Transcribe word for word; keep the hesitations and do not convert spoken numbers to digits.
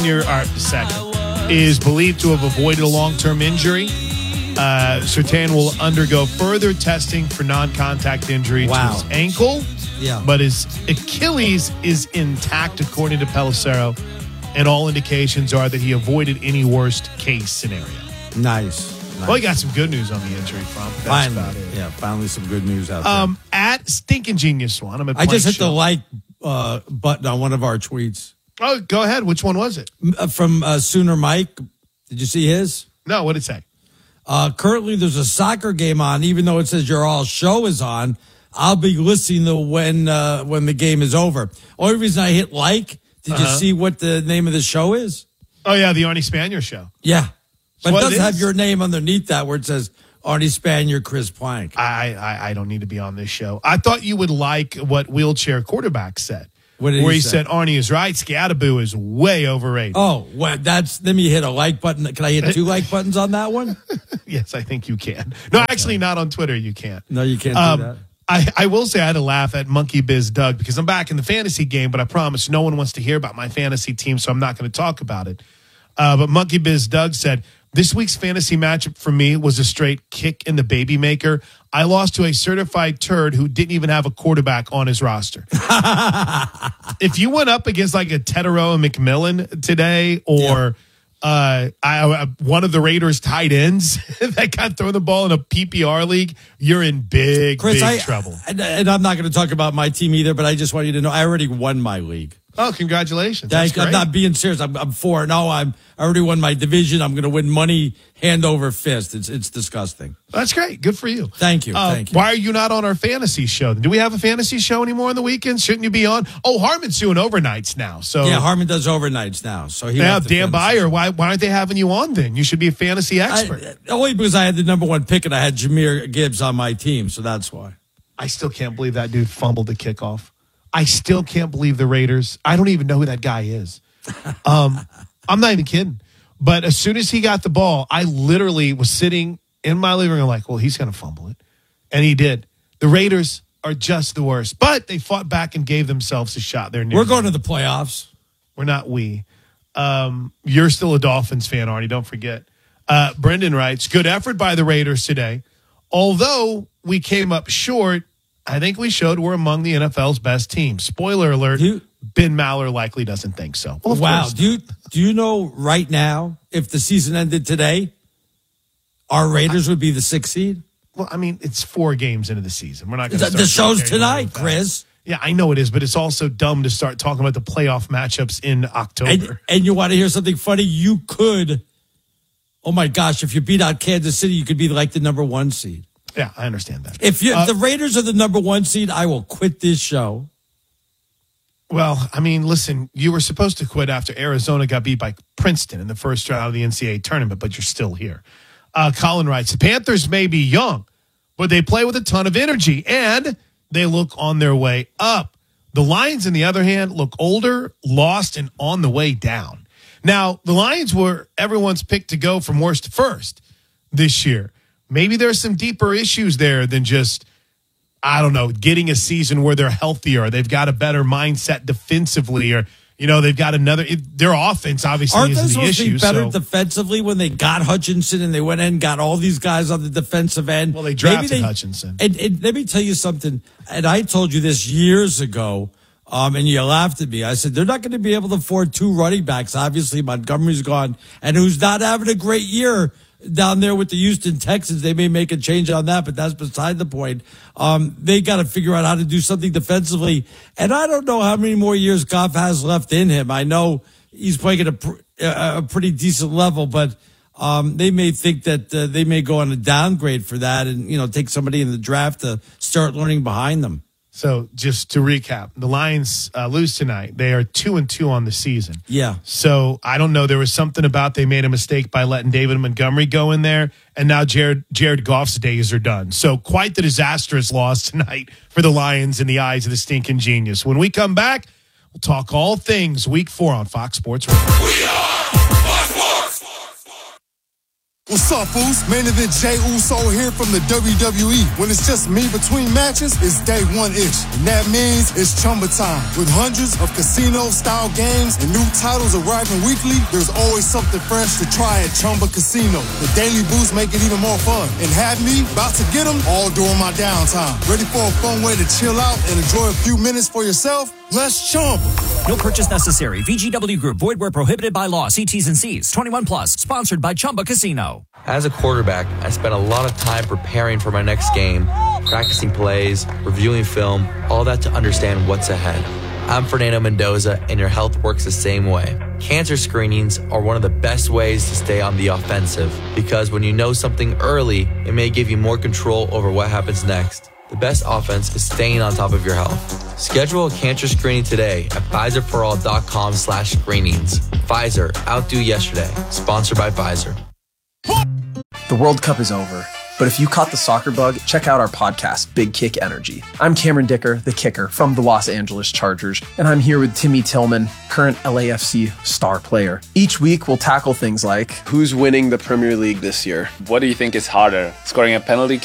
Junior, or the second, is believed to have avoided a long-term injury. Uh, Surtain will undergo further testing for non-contact injury Wow. to his ankle. Yeah. But his Achilles is intact, according to Pelissero, and all indications are that he avoided any worst-case scenario. Nice. nice. Well, he got some good news on the injury front. But that's finally, about it. yeah, finally some good news out Um, at Stinking Genius One, I'm at there. I just Plank hit the Show. like uh, button on one of our tweets Oh, go ahead. Which one was it? uh, from uh, Sooner Mike. Did you see his? No, what did it say? Uh, currently, there's a soccer game on. Even though it says your all show is on, I'll be listening to when uh, when the game is over. Only reason I hit like. Did Uh-huh. you see what the name of the show is? Oh, yeah, the Arnie Spanier show. Yeah, but what it does it have is? your name underneath that where it says Arnie Spanier, Chris Plank. I, I I don't need to be on this show. I thought you would like what Wheelchair Quarterback said. What did where he he say? said Arnie is right, Scattaboo is way overrated. Oh, well, that's let me hit a like button. Can I hit two like buttons on that one? Yes, I think you can. No, actually, not on Twitter. You can't. No, you can't Um, do that. I, I will say I had to laugh at Monkey Biz Doug because I'm back in the fantasy game, but I promise no one wants to hear about my fantasy team, so I'm not going to talk about it. Uh, but Monkey Biz Doug said, this week's fantasy matchup for me was a straight kick in the baby maker. I lost to a certified turd who didn't even have a quarterback on his roster. If you went up against like a Tetero and McMillan today or uh, I, one of the Raiders tight ends that got thrown the ball in a P P R league, you're in big, Chris, big I, trouble. And, and I'm not going to talk about my team either, but I just want you to know I already won my league. Oh, congratulations. That's Thank, I'm great. not being serious. I'm, I'm four and oh. I'm I already won my division. I'm going to win money hand over fist. It's it's disgusting. That's great. Good for you. Thank you. Uh, Thank you. Why are you not on our fantasy show? Do we have a fantasy show anymore on the weekends? Shouldn't you be on? Oh, Harmon's doing overnights now. So Yeah, Harmon does overnights now. So he yeah, left the Dan fantasy. Byer. Why why aren't they having you on then? You should be a fantasy expert. I, only because I had the number one pick and I had Jahmyr Gibbs on my team, so that's why. I still can't believe that dude fumbled the kickoff. I still can't believe the Raiders. I don't even know who that guy is. Um, I'm not even kidding. But as soon as he got the ball, I literally was sitting in my living room like, well, he's going to fumble it. And he did. The Raiders are just the worst. But they fought back and gave themselves a shot. They're near We're going to the playoffs. We're not we. Um, you're still a Dolphins fan, Arnie. Don't forget. Uh, Brendan writes, good effort by the Raiders today. Although we came up short, I think we showed we're among the N F L's best teams. Spoiler alert, You- Ben Maller likely doesn't think so. Well, of Wow. course Do you do you know right now if the season ended today, our Raiders would be the sixth seed? Well, I mean, it's four games into the season. We're not going The, to the show's tonight, Chris. Yeah, I know it is, but it's also dumb to start talking about the playoff matchups in October. And, and you want to hear something funny? You could, oh my gosh, if you beat out Kansas City, you could be like the number one seed. Yeah, I understand that. If, you, Uh, if the Raiders are the number one seed, I will quit this show. Well, I mean, listen, you were supposed to quit after Arizona got beat by Princeton in the first round of the N C double A tournament, but you're still here. Uh, Colin writes, the Panthers may be young, but they play with a ton of energy, and they look on their way up. The Lions, on the other hand, look older, lost, and on the way down. Now, the Lions were everyone's pick to go from worst to first this year. Maybe there's some deeper issues there than just, I don't know, getting a season where they're healthier. They've got a better mindset defensively, or, you know, they've got another. It, their offense obviously Aren't they isn't the supposed to issue. be better So, defensively when they got Hutchinson and they went in and got all these guys on the defensive end? well, they Maybe drafted they- Hutchinson. And, and let me tell you something. And I told you this years ago, um, and you laughed at me. I said, they're not going to be able to afford two running backs. Obviously, Montgomery's gone, and who's not having a great year down there with the Houston Texans. They may make a change on that, but that's beside the point. Um, they got to figure out how to do something defensively. And I don't know how many more years Goff has left in him. I know he's playing at a, pr- a pretty decent level, but um, they may think that uh, they may go on a downgrade for that and, you know, take somebody in the draft to start learning behind them. So just to recap, the Lions uh, lose tonight. They are two and two on the season. Yeah. So I don't know. There was something about they made a mistake by letting David Montgomery go in there, and now Jared Jared Goff's days are done. So quite the disastrous loss tonight for the Lions in the eyes of the stinking genius. When we come back, we'll talk all things Week Four on Fox Sports Radio. We are Fox Sports. What's up, fools? Main event Jey Uso here from the W W E. When it's just me between matches, it's day one-ish. And that means it's Chumba time. With hundreds of casino-style games and new titles arriving weekly, there's always something fresh to try at Chumba Casino. The daily boosts make it even more fun. And have me about to get them all during my downtime. Ready for a fun way to chill out and enjoy a few minutes for yourself? Let's Chumba. No purchase necessary. V G W Group. Void where prohibited by law. See T's and C's. twenty-one plus. Sponsored by Chumba Casino. As a quarterback, I spent a lot of time preparing for my next game, practicing plays, reviewing film, all that to understand what's ahead. I'm Fernando Mendoza, and your health works the same way. Cancer screenings are one of the best ways to stay on the offensive, because when you know something early, it may give you more control over what happens next. The best offense is staying on top of your health. Schedule a cancer screening today at Pfizerforall.com slash screenings. Pfizer, outdo yesterday. Sponsored by Pfizer. The World Cup is over, but if you caught the soccer bug, check out our podcast, Big Kick Energy. I'm Cameron Dicker, the kicker from the Los Angeles Chargers, and I'm here with Timmy Tillman, current L A F C star player. Each week, we'll tackle things like, who's winning the Premier League this year? What do you think is harder, scoring a penalty